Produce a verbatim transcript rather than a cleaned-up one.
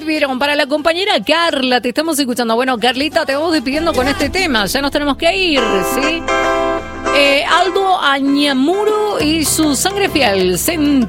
pidieron para la compañera Carla, te estamos escuchando. Bueno, Carlita, te vamos despidiendo con este tema, ya nos tenemos que ir, ¿sí? Eh, Aldo Añamuro y su Sangre Fiel, Sentimiento.